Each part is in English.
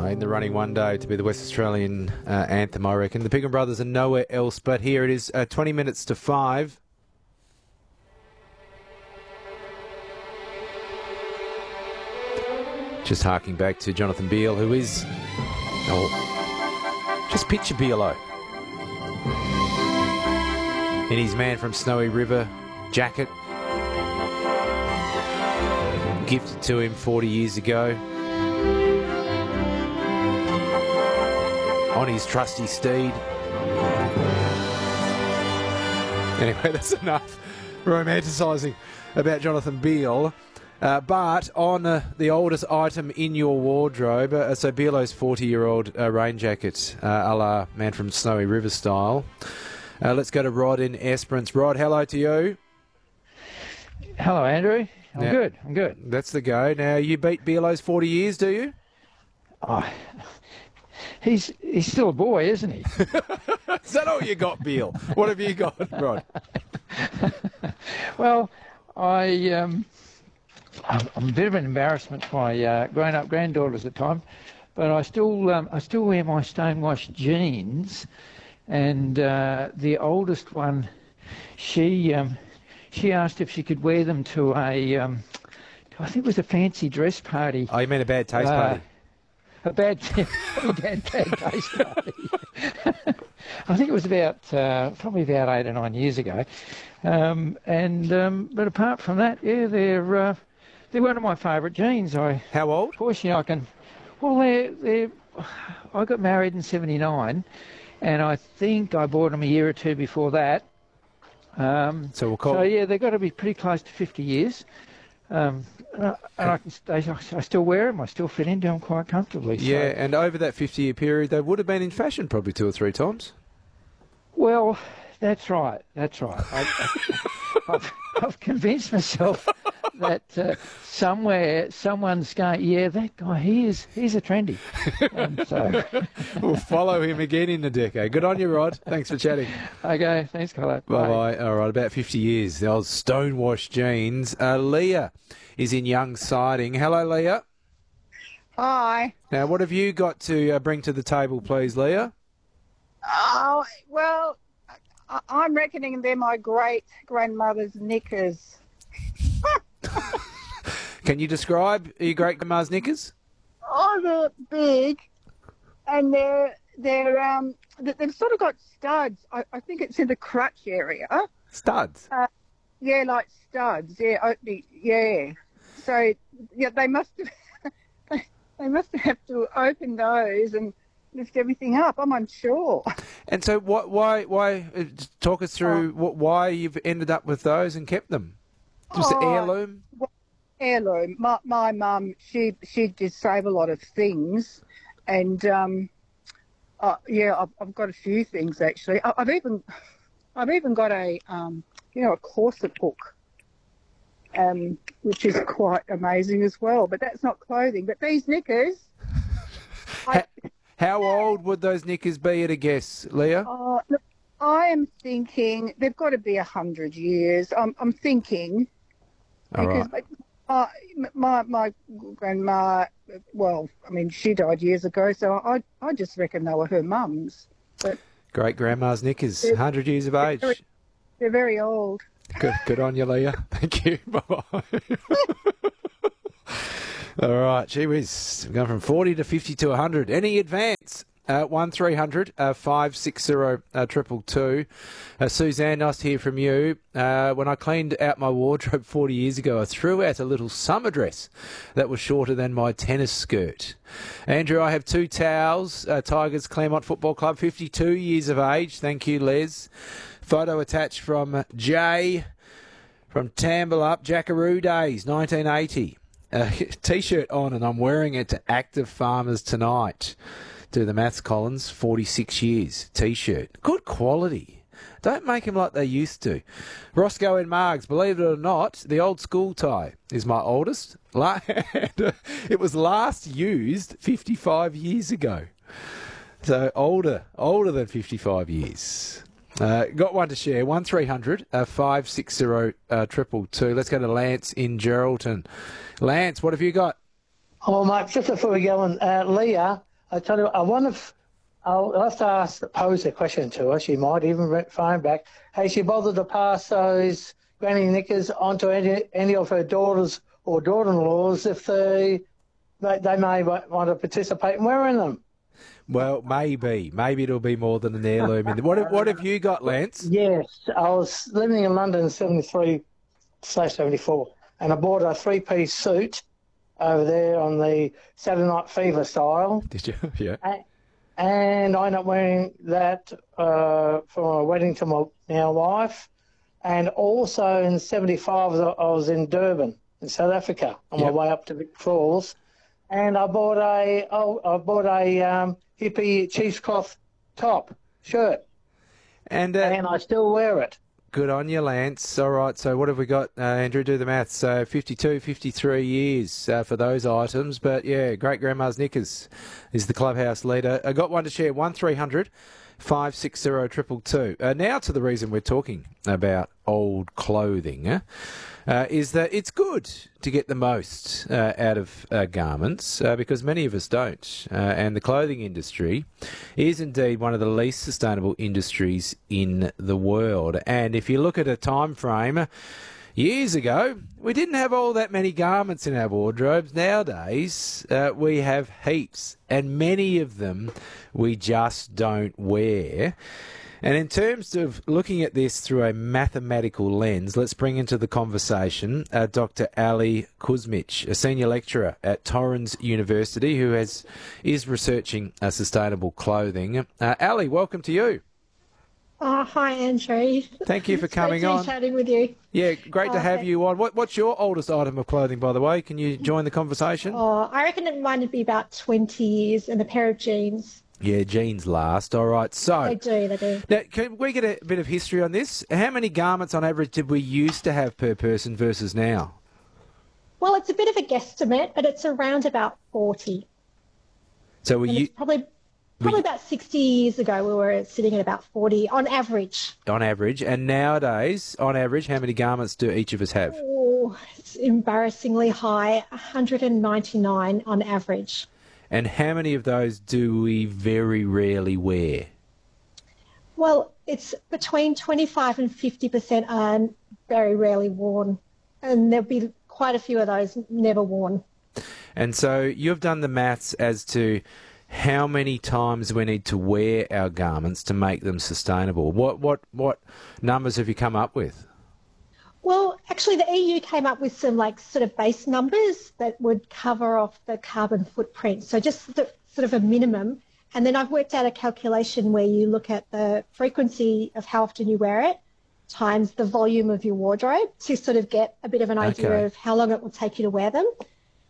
in the running one day to be the West Australian anthem, I reckon. The Piggin Brothers are nowhere else, but here it is, 20 minutes to 5. Just harking back to Jonathan Beale, who is... just picture Bealo in his Man from Snowy River jacket, gifted to him 40 years ago, on his trusty steed. Anyway, that's enough romanticising about Jonathan Beale. But on the oldest item in your wardrobe, so Bealo's 40-year-old rain jacket, a la Man from Snowy River style. Let's go to Rod in Esperance. Rod, hello to you. Hello, Andrew. I'm good. That's the go. Now, you beat Bealo's 40 years, do you? Oh, he's still a boy, isn't he? Is that all you got, Beale? What have you got, Rod? Well, I'm a bit of an embarrassment to my grown-up granddaughters at times, but I still wear my stonewashed jeans, and the oldest one, she asked if she could wear them to I think it was a fancy dress party. Oh, you mean a bad taste party? A bad taste party. I think it was probably about 8 or 9 years ago, but apart from that, yeah, they're one of my favourite jeans. How old? Fortunately, I can. Well, I got married in '79, and I think I bought them a year or two before that. So we'll call. So yeah, they've got to be pretty close to 50 years. And I still wear them. I still fit into them quite comfortably. Yeah, and over that 50-year period, they would have been in fashion probably 2 or 3 times. Well, that's right. I've convinced myself that somewhere someone's going, yeah, that guy, he's a trendy. So we'll follow him again in the decade. Good on you, Rod. Thanks for chatting. Okay, thanks, Carlo. Bye-bye. All right, about 50 years, the old stonewashed jeans. Leah is in Young Siding. Hello, Leah. Hi. Now, what have you got to bring to the table, please, Leah? Oh, well, I'm reckoning they're my great-grandmother's knickers. Can you describe your great-grandma's knickers? Oh, they're big, and they've sort of got studs. I think it's in the crutch area. Studs? Yeah, like studs. Yeah, opening. Yeah. So, yeah, they must have to open those and lift everything up. I'm unsure. And so, why? Talk us through why you've ended up with those and kept them. Just an heirloom. Well, heirloom. My mum, she did save a lot of things, and I've got a few things actually. I've even got a a corset book, which is quite amazing as well. But that's not clothing. But these knickers. How old would those knickers be at a guess, Leah? Look, I am thinking they've got to be 100 years. I'm thinking. Because my grandma, well, I mean, she died years ago, so I just reckon they were her mums. But great grandma's knickers, 100 years of age. They're very old. Good on you, Leah. Thank you. Bye-bye. All right, gee whiz. We're going from 40 to 50 to 100. Any advance? 1300 560 222. Suzanne, nice to hear from you. When I cleaned out my wardrobe 40 years ago, I threw out a little summer dress that was shorter than my tennis skirt. Andrew, I have 2 towels. Tigers Claremont Football Club, 52 years of age. Thank you, Les. Photo attached from Jay from Tambalup, Jackaroo Days, 1980. T-shirt on, and I'm wearing it to Active Farmers tonight. Do the maths, Collins. 46 years. T-shirt. Good quality. Don't make them like they used to. Roscoe and Margs, believe it or not, the old school tie is my oldest. It was last used 55 years ago. So older than 55 years. Got one to share. 1300 560 222. Let's go to Lance in Geraldton. Lance, what have you got? Oh, mate, just before we go on, Leah, I tell you, I wonder if I'll have to pose a question to her. She might even phone back. Has she bothered to pass those granny knickers onto any of her daughters or daughter-in-laws if they may want to participate in wearing them? Well, maybe it'll be more than an heirloom. What have you got, Lance? Yes, I was living in London in 73/74, and I bought a three-piece suit over there on the Saturday Night Fever style. Did you? Yeah. And I ended up wearing that for my wedding to my now wife. And also in 75, I was in Durban, in South Africa, on my way up to Vic Falls. And I bought a hippie cheesecloth shirt. And I still wear it. Good on you, Lance. All right, so what have we got, Andrew? Do the maths. So 52, 53 years for those items. But, yeah, great-grandma's knickers is the clubhouse leader. I got one to share, 1300 560 222. Now to the reason we're talking about old clothing. Is that it's good to get the most out of garments because many of us don't. And the clothing industry is indeed one of the least sustainable industries in the world. And if you look at a time frame, years ago, we didn't have all that many garments in our wardrobes. Nowadays, we have heaps, and many of them we just don't wear. And in terms of looking at this through a mathematical lens, let's bring into the conversation Dr. Ali Kuzmic, a senior lecturer at Torrens University who is researching sustainable clothing. Ali, welcome to you. Oh, hi, Andrew. Thank you for coming on. Chatting with you. Yeah, great to have you on. What's your oldest item of clothing, by the way? Can you join the conversation? Oh, I reckon it might be about 20 years and a pair of jeans. Yeah, jeans last. All right, so... They do. Now, can we get a bit of history on this? How many garments on average did we used to have per person versus now? Well, it's a bit of a guesstimate, but it's around about 40. So probably about 60 years ago, we were sitting at about 40 on average. On average. And nowadays, on average, how many garments do each of us have? Oh, it's embarrassingly high, 199 on average. And how many of those do we very rarely wear? Well, it's between 25 and 50% are very rarely worn. And there'll be quite a few of those never worn. And so you've done the maths as to how many times we need to wear our garments to make them sustainable. What numbers have you come up with? Well, actually, the EU came up with some sort of base numbers that would cover off the carbon footprint. So just sort of a minimum. And then I've worked out a calculation where you look at the frequency of how often you wear it times the volume of your wardrobe to sort of get a bit of an idea of how long it will take you to wear them.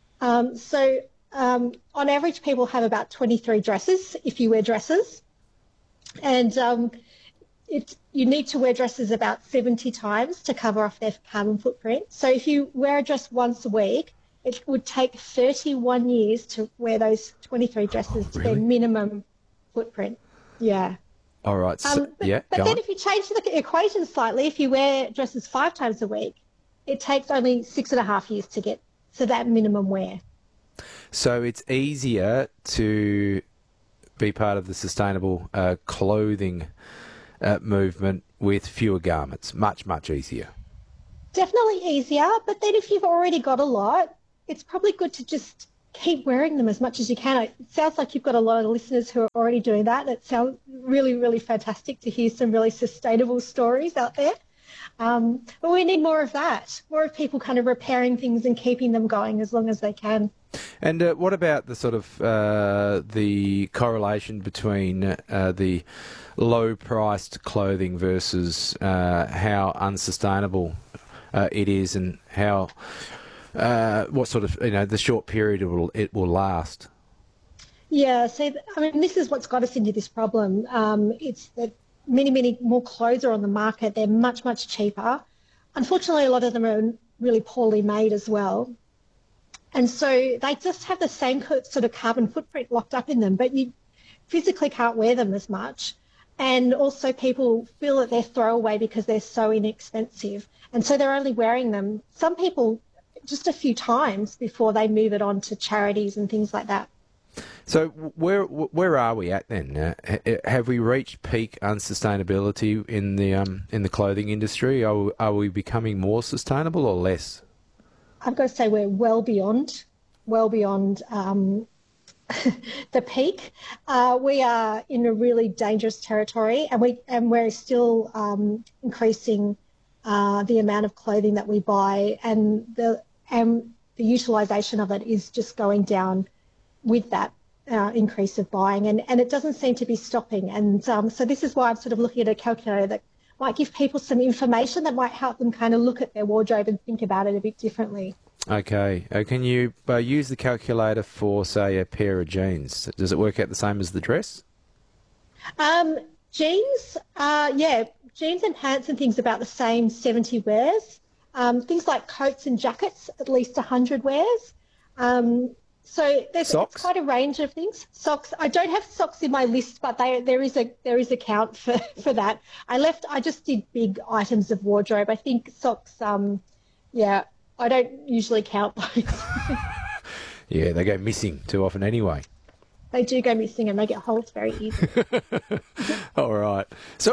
On average, people have about 23 dresses if you wear dresses. And you need to wear dresses about 70 times to cover off their carbon footprint. So if you wear a dress once a week, it would take 31 years to wear those 23 dresses to their minimum footprint. Yeah. All right. So, but then if you change the equation slightly, if you wear dresses 5 times a week, it takes only 6.5 years to get to that minimum wear. So it's easier to be part of the sustainable clothing movement with fewer garments. Much, much easier. Definitely easier, but then if you've already got a lot, it's probably good to just keep wearing them as much as you can. It sounds like you've got a lot of listeners who are already doing that. It sounds really, really fantastic to hear some really sustainable stories out there. But we need more of that, more of people kind of repairing things and keeping them going as long as they can. And what about the sort of the correlation between the low-priced clothing versus how unsustainable it is, and how what sort of the short period it will last? Yeah, so I mean, this is what's got us into this problem. It's that many more clothes are on the market. They're much, much cheaper. Unfortunately, a lot of them are really poorly made as well. And so they just have the same sort of carbon footprint locked up in them, but you physically can't wear them as much. And also people feel that they're throwaway because they're so inexpensive. And so they're only wearing them, some people, just a few times before they move it on to charities and things like that. So where are we at then? Have we reached peak unsustainability in the clothing industry? Are we becoming more sustainable or less? I've got to say we're well beyond the peak. We are in a really dangerous territory, and we're still increasing the amount of clothing that we buy, and the utilisation of it is just going down with that increase of buying, and it doesn't seem to be stopping. And so this is why I'm sort of looking at a calculator that might give people some information that might help them kind of look at their wardrobe and think about it a bit differently. Okay. Can you use the calculator for, say, a pair of jeans? Does it work out the same as the dress? Jeans, jeans and pants and things about the same 70 wears. Things like coats and jackets, at least 100 wears. So there's quite a range of things. Socks, I don't have socks in my list, but there is a count for that. I just did big items of wardrobe. I think socks, I don't usually count those. Yeah, they go missing too often anyway. They do go missing and they get holes very easily. All right. So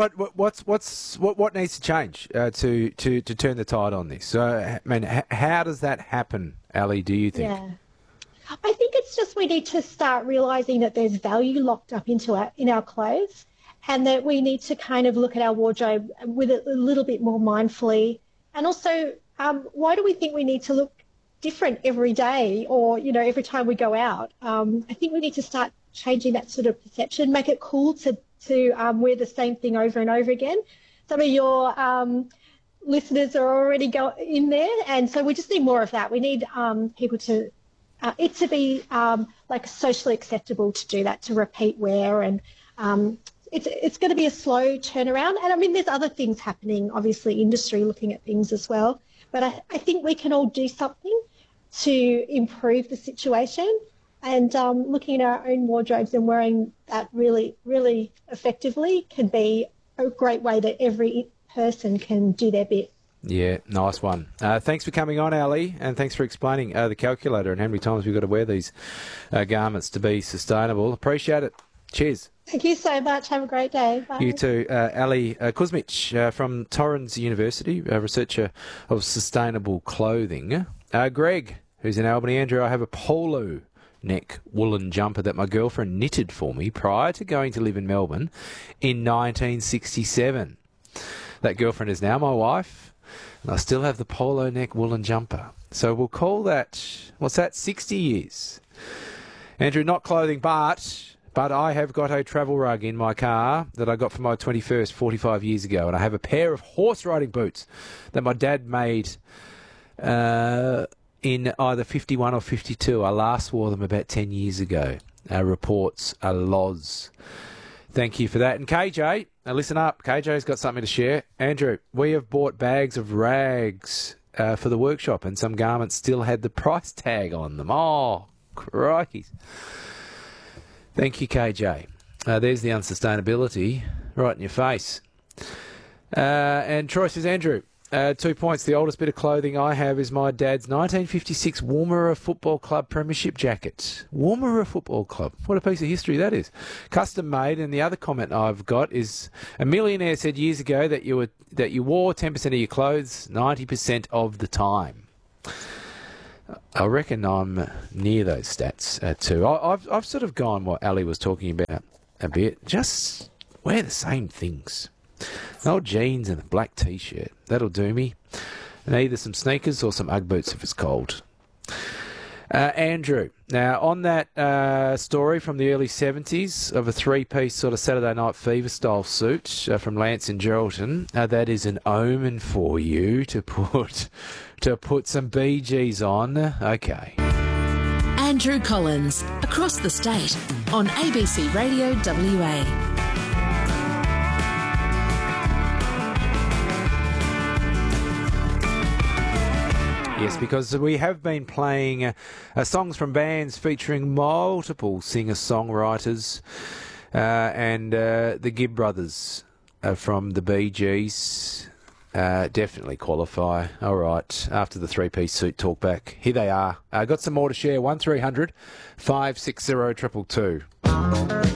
what needs to change to turn the tide on this? So, how does that happen, Ali, do you think? Yeah. I think it's just we need to start realising that there's value locked up in our clothes, and that we need to kind of look at our wardrobe with it a little bit more mindfully. And also, why do we think we need to look different every day or, every time we go out? I think we need to start changing that sort of perception, make it cool to wear the same thing over and over again. Some of your listeners are already in there, and so we just need more of that. We need people to it to be like socially acceptable to do that, to repeat wear, and it's going to be a slow turnaround. And I mean, there's other things happening, obviously, industry looking at things as well. But I think we can all do something to improve the situation, and looking at our own wardrobes and wearing that really, really effectively can be a great way that every person can do their bit. Yeah, nice one. Thanks for coming on, Ali, and thanks for explaining the calculator and how many times we've got to wear these garments to be sustainable. Appreciate it. Cheers. Thank you so much. Have a great day. Bye. You too. Ali Kuzmic from Torrens University, a researcher of sustainable clothing. Greg, who's in Albany. Andrew, I have a polo neck woolen jumper that my girlfriend knitted for me prior to going to live in Melbourne in 1967. That girlfriend is now my wife, and I still have the polo neck woolen jumper. So we'll call that, 60 years. Andrew, not clothing, but I have got a travel rug in my car that I got for my 21st 45 years ago, and I have a pair of horse riding boots that my dad made in either 51 or 52. I last wore them about 10 years ago. Reports a Loz. Thank you for that. And KJ, now listen up. KJ's got something to share. Andrew, we have bought bags of rags for the workshop, and some garments still had the price tag on them. Oh, crikey. Thank you, KJ. There's the unsustainability right in your face. And Troy says, Andrew, 2 points. The oldest bit of clothing I have is my dad's 1956 Woomera Football Club premiership jacket. Woomera Football Club. What a piece of history that is. Custom made. And the other comment I've got is a millionaire said years ago that you wore 10% of your clothes 90% of the time. I reckon I'm near those stats too. I've sort of gone what Ali was talking about a bit. Just wear the same things. An old jeans and a black T-shirt. That'll do me. And either some sneakers or some Ugg boots if it's cold. Andrew, now on that story from the early 70s of a three-piece sort of Saturday Night Fever style suit from Lance and Geraldton, that is an omen for you to put some Bee Gees on. Okay. Andrew Collins, across the state on ABC Radio WA. Yes, because we have been playing songs from bands featuring multiple singer-songwriters and the Gibb brothers from the Bee Gees. Definitely qualify. All right. After the three-piece suit talk back, here they are. Got some more to share. 1300 560 222.